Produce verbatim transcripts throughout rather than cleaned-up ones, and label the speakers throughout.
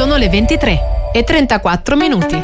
Speaker 1: Sono le ventitré e trentaquattro minuti.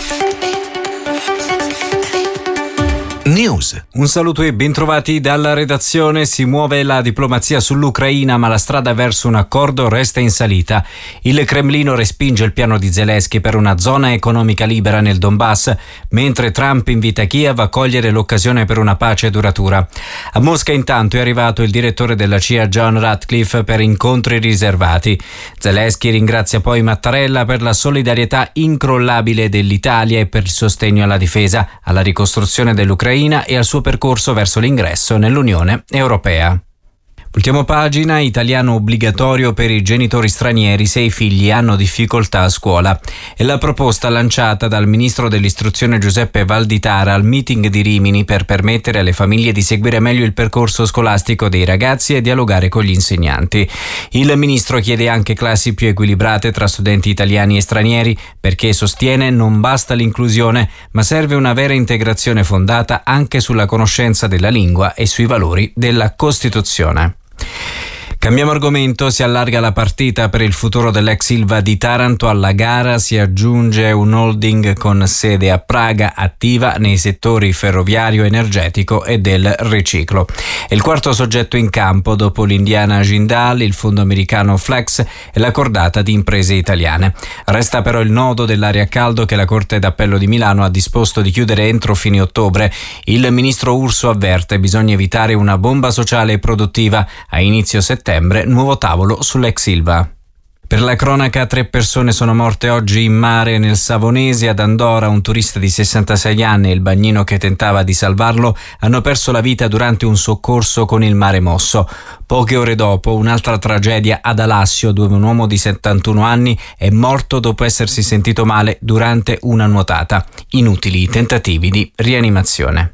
Speaker 2: News. Un saluto e bentrovati dalla redazione. Si muove la diplomazia sull'Ucraina, ma la strada verso un accordo resta in salita. Il Cremlino respinge il piano di Zelensky per una zona economica libera nel Donbass, mentre Trump invita Kiev a cogliere l'occasione per una pace duratura. A Mosca intanto è arrivato il direttore della C I A John Ratcliffe per incontri riservati. Zelensky ringrazia poi Mattarella per la solidarietà incrollabile dell'Italia e per il sostegno alla difesa, alla ricostruzione dell'Ucraina e al suo percorso verso l'ingresso nell'Unione Europea. Ultima pagina, italiano obbligatorio per i genitori stranieri se i figli hanno difficoltà a scuola. È la proposta lanciata dal ministro dell'istruzione Giuseppe Valditara al meeting di Rimini per permettere alle famiglie di seguire meglio il percorso scolastico dei ragazzi e dialogare con gli insegnanti. Il ministro chiede anche classi più equilibrate tra studenti italiani e stranieri perché sostiene non basta l'inclusione, ma serve una vera integrazione fondata anche sulla conoscenza della lingua e sui valori della Costituzione. Cambiamo argomento, si allarga la partita per il futuro dell'ex Ilva di Taranto. Alla gara si aggiunge un holding con sede a Praga attiva nei settori ferroviario, energetico e del riciclo. È il quarto soggetto in campo dopo l'Indiana Jindal, il fondo americano Flex e la cordata di imprese italiane. Resta però il nodo dell'area a caldo che la Corte d'Appello di Milano ha disposto di chiudere entro fine ottobre. Il ministro Urso avverte bisogna evitare una bomba sociale e produttiva. A inizio settembre nuovo tavolo sull'ex Ilva. Per la cronaca, tre persone sono morte oggi in mare nel Savonese. Ad Andora un turista di sessantasei anni e il bagnino che tentava di salvarlo hanno perso la vita durante un soccorso con il mare mosso. Poche ore dopo un'altra tragedia ad Alassio, dove un uomo di settantuno anni è morto dopo essersi sentito male durante una nuotata. Inutili i tentativi di rianimazione.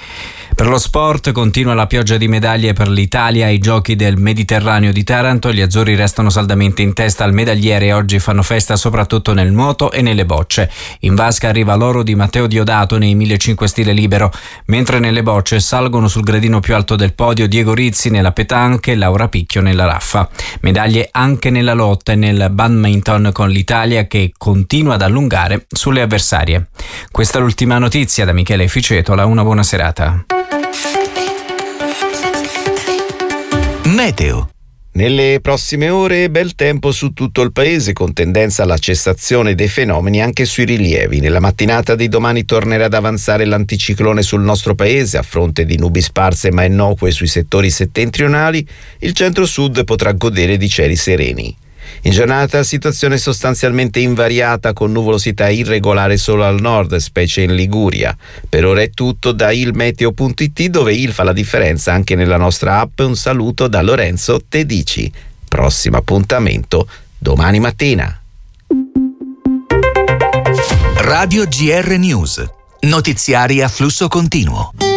Speaker 2: Per lo sport continua la pioggia di medaglie per l'Italia ai Giochi del Mediterraneo di Taranto. Gli azzurri restano saldamente in testa al medagliere e oggi fanno festa soprattutto nel nuoto e nelle bocce. In vasca arriva l'oro di Matteo Diodato nei millecinquecento stile libero, mentre nelle bocce salgono sul gradino più alto del podio Diego Rizzi nella petanque e Laura Picchio nella raffa. Medaglie anche nella lotta e nel badminton con l'Italia che continua ad allungare sulle avversarie. Questa è l'ultima notizia da Michele Ficetola. Una buona serata.
Speaker 3: Meteo. Nelle prossime ore bel tempo su tutto il paese con tendenza alla cessazione dei fenomeni anche sui rilievi. Nella mattinata di domani tornerà ad avanzare l'anticiclone sul nostro paese a fronte di nubi sparse ma innocue sui settori settentrionali. Il centro-sud potrà godere di cieli sereni. In giornata situazione sostanzialmente invariata con nuvolosità irregolare solo al nord, specie in Liguria. Per ora è tutto da ilmeteo punto it dove il fa la differenza anche nella nostra app. Un saluto da Lorenzo Tedici. Prossimo appuntamento domani mattina.
Speaker 4: Radio G R News. Notiziari a flusso continuo.